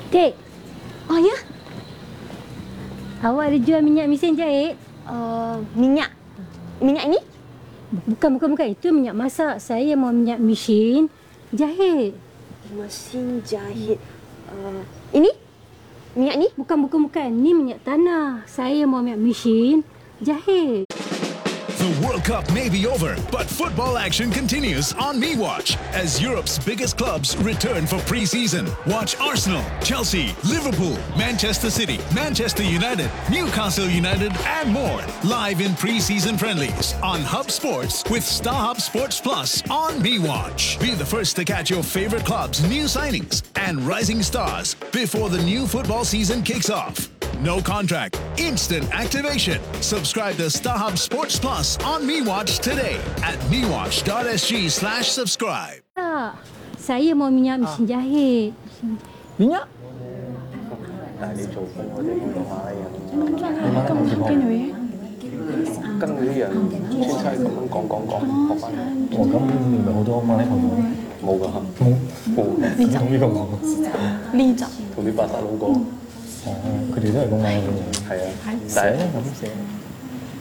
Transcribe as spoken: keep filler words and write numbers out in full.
Dek, Oh ya? awak ada jual minyak mesin jahit? Uh, minyak. Minyak ini? Bukan, bukan, bukan. Itu minyak masak. Saya mau minyak mesin jahit. Mesin jahit. Uh, ini? Minyak ni? Bukan, bukan, bukan. Ni minyak tanah. Saya mau minyak mesin jahit. The World Cup may be over, but football action continues on MeWatch as Europe's biggest clubs return for pre-season. Watch Arsenal, Chelsea, Liverpool, Manchester City, Manchester United, Newcastle United, and more live in pre-season friendlies on Hub Sports with StarHub Sports Plus on MeWatch. Be the first to catch your favorite clubs' new signings and rising stars before the new football season kicks off. No contract, instant activation. Subscribe to StarHub Sports Plus on MeWatch today at mewatch.sg slash subscribe. Tak, saya mau minyak mesin jahit. Minyak? 但係你做工我哋呢個馬拉人，你馬拉人點講？跟嗰啲人先出去咁樣講講講學翻嚟。 我咁唔係好多馬拉朋友冇㗎， 冇冇同邊個講？ 呢集。 同啲巴打佬講。 哦，佢哋都係講馬拉嘅。 係啊， 寫但係咁寫。